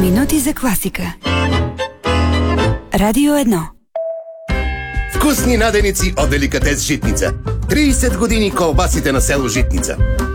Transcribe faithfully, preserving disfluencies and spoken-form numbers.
Минути за класика. Радио едно. Вкусни наденици от Деликатес Житница. трийсет години колбасите на село Житница.